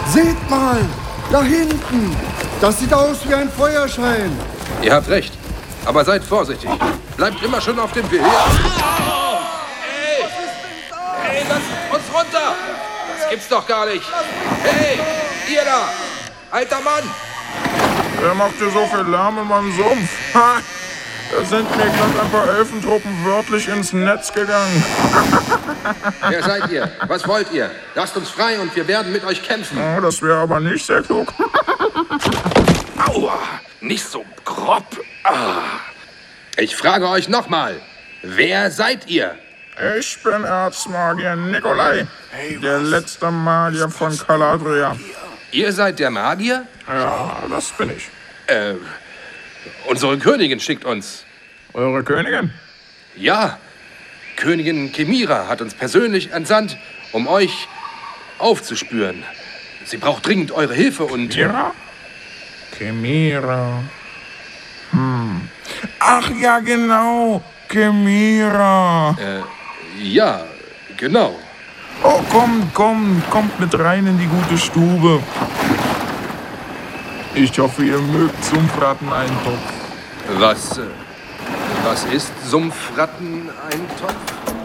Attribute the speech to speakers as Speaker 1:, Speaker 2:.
Speaker 1: Seht mal, da hinten. Das sieht aus wie ein Feuerschein.
Speaker 2: Ihr habt recht, aber seid vorsichtig. Bleibt immer schon auf dem Weg. Hey, lasst uns runter! Das gibt's doch gar nicht. Hey, ihr da! Alter Mann!
Speaker 3: Wer macht hier so viel Lärm in meinem Sumpf? Ha! Da sind mir gerade ein paar Elfentruppen wörtlich ins Netz gegangen.
Speaker 2: Wer seid ihr? Was wollt ihr? Lasst uns frei und wir werden mit euch kämpfen.
Speaker 3: Oh, das wäre aber nicht sehr klug.
Speaker 2: Aua, nicht so grob. Ich frage euch nochmal, wer seid ihr?
Speaker 3: Ich bin Erzmagier Nikolai, der letzte Magier von Caladria.
Speaker 2: Ihr seid der Magier?
Speaker 3: Ja, das bin ich.
Speaker 2: Unsere Königin schickt uns.
Speaker 3: Eure Königin?
Speaker 2: Ja, Königin Chimera hat uns persönlich entsandt, um euch aufzuspüren. Sie braucht dringend eure Hilfe und...
Speaker 3: Chimera? Chimera. Ach ja, genau. Chimera.
Speaker 2: Ja, genau.
Speaker 3: Oh, kommt mit rein in die gute Stube. Ich hoffe, ihr mögt Sumpfratteneintopf.
Speaker 2: Was ist Sumpfratteneintopf?